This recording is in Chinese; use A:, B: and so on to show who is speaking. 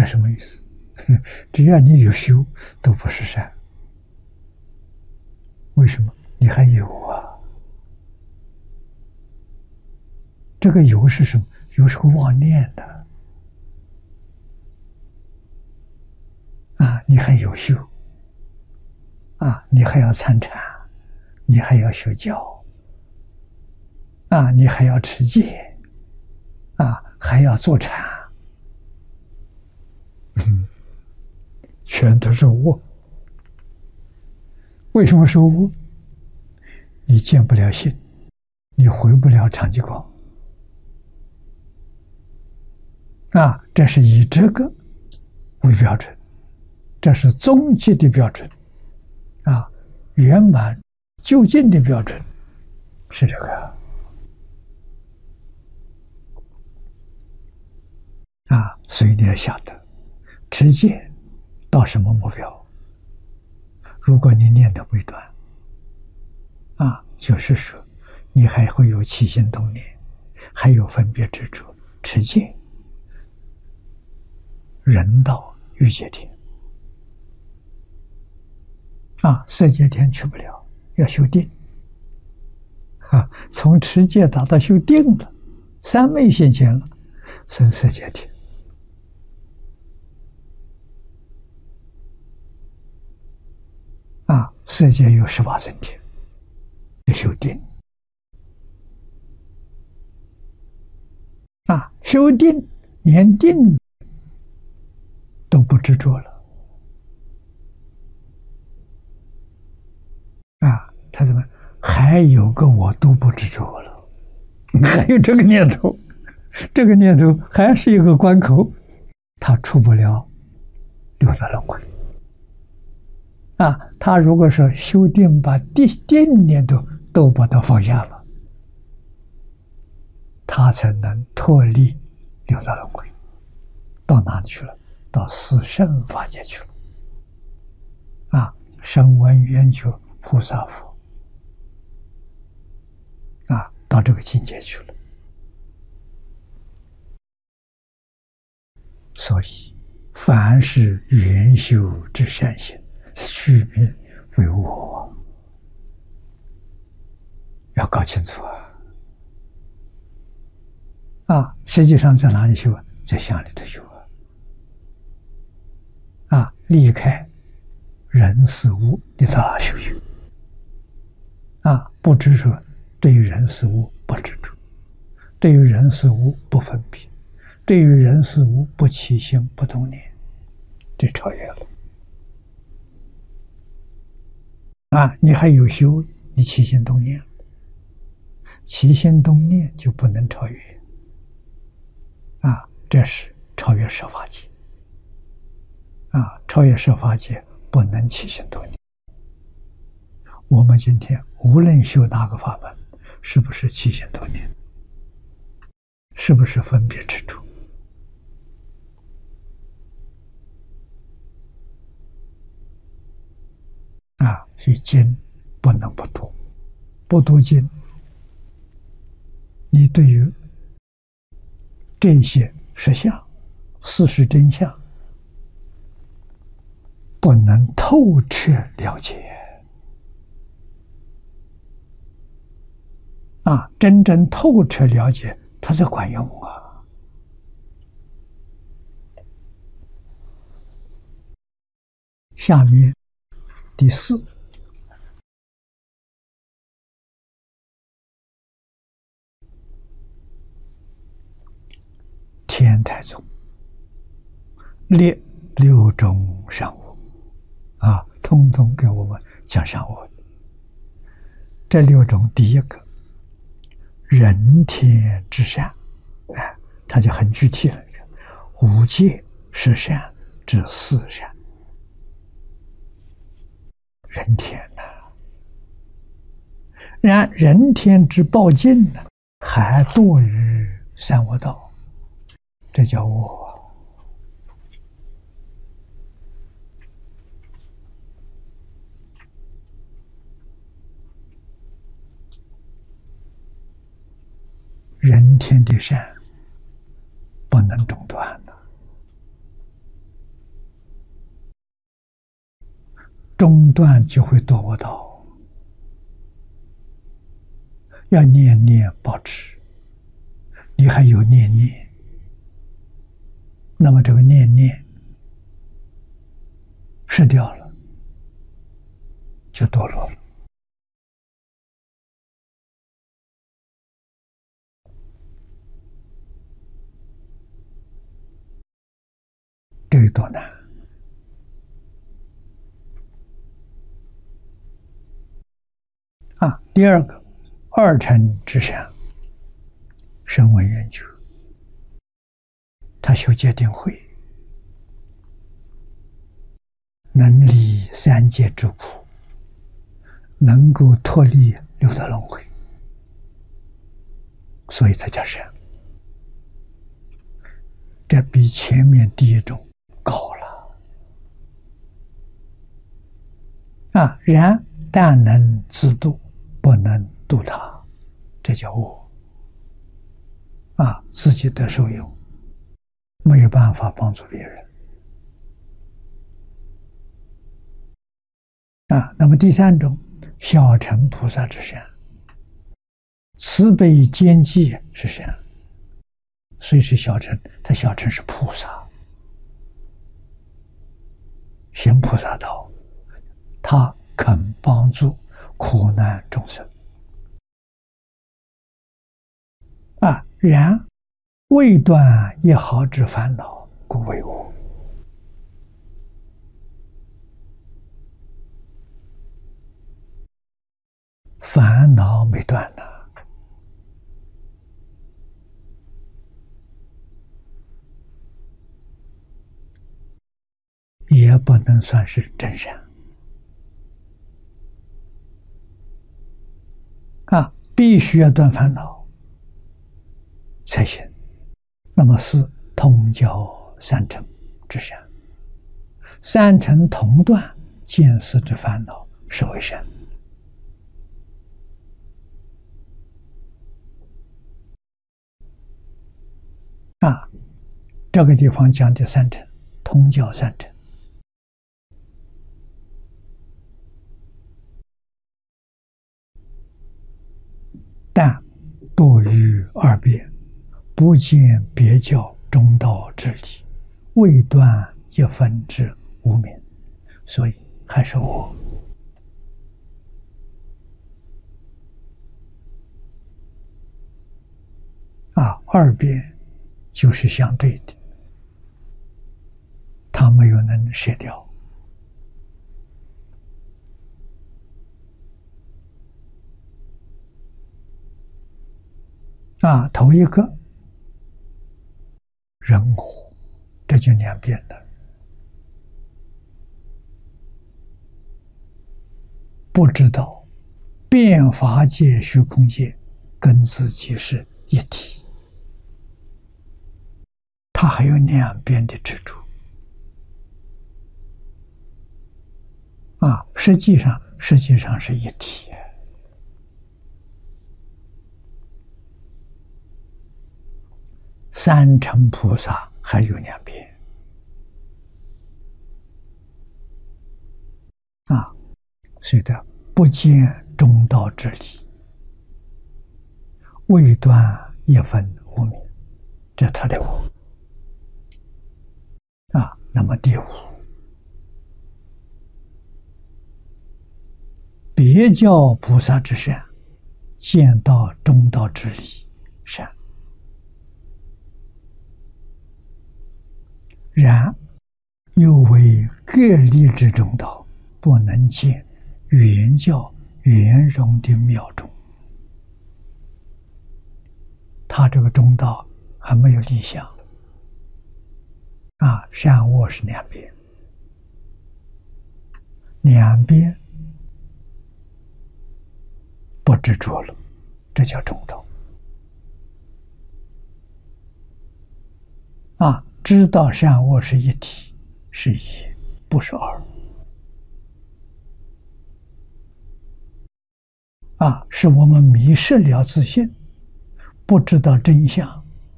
A: 这什么意思？只要你有修，都不是善。为什么？你还有啊？这个有是什么？有是个妄念的啊！你还有修啊！你还要参禅，你还要学教啊！你还要持戒啊！还要坐禅，全都是我。为什么是我？你见不了性，你回不了长寂光啊！这是以这个为标准，这是终极的标准啊！圆满究竟的标准是这个啊！所以你要晓得，持戒到什么目标？如果你念得未断啊，就是说你还会有起心动念，还有分别执着，持戒人道欲界天啊，色界天去不了，要修定啊。从持戒达到修定了，三昧现前了，生色界天啊。色界有18层天，要修定啊，修定连定都不执着了啊，他怎么还有个我都不执着了？还有这个念头，这个念头还是一个关口，他出不了六道轮回啊。他如果说修定，把定念头都把它放下了，他才能脱离六道轮回。到哪里去了？到四圣法界去了啊！声闻缘觉菩萨佛啊，到这个境界去了。所以，凡是缘修之善行，须名为我，要搞清楚啊！实际上在哪里修啊？在相里头修啊！离开人事物，你到哪修去啊？不执着，对于人事物不执着，对于人事物不分别，对于人事物不起心不动念，这超越了啊！你还有修，你起心动念，起心动念就不能超越啊！这是超越十法界啊！超越十法界不能起心动念。我们今天无论修哪个法门，是不是起心动念？是不是分别执着？啊，所以经不能不读，不读经，你对于这些实相、事实真相不能透彻了解啊！真正透彻了解，它才管用啊！下面第4，天台宗列6种善恶啊，通通给我们讲善恶。这6种，第一个人天之善，哎，它就很具体了。5界是善之4善，人天呐，然人天之暴尽呢，还堕于三恶道，这叫恶。人天的善不能中断的中断就会堕恶道。要念念保持，你还有念念，那么这个念念失掉了，就堕落了。这有多难啊！第二个，二乘之善，深为研究，他修戒定慧，能离三界之苦，能够脱离六道轮回，所以才叫善。这比前面第一种高了啊！然但能自度，不能度他，这叫恶啊！自己得受用，没有办法帮助别人啊。那么第三种，小乘菩萨之善，慈悲兼济是善。虽是小乘，他小乘是菩萨，行菩萨道，他肯帮助苦难众生啊。然未断一毫之烦恼，故为恶。烦恼没断呢，也不能算是真善啊！必须要断烦恼才行。那么是通教三乘之善，三乘同断见思之烦恼，是为善啊！这个地方讲的三乘，通教三乘。但多于二别，不见别教中道之理，未断一分之无明，所以还是我啊。二别就是相对的，他没有能舍掉啊。头一个人我，这就两边了，不知道变法界虚空界跟自己是一体，他还有两边的执着啊。实际上是一体。三乘菩萨还有两边啊，所以的不见中道之理，未断一分无明，这他的我啊。那么第五，别教菩萨之善，见到中道之理善。然又为各立之中道，不能见原教圆融的妙中。他这个中道还没有立项啊，善恶是两边，两边不执着了，这叫中道啊。知道善恶是一体，是一，不是二啊。是我们迷失了自信，不知道真相，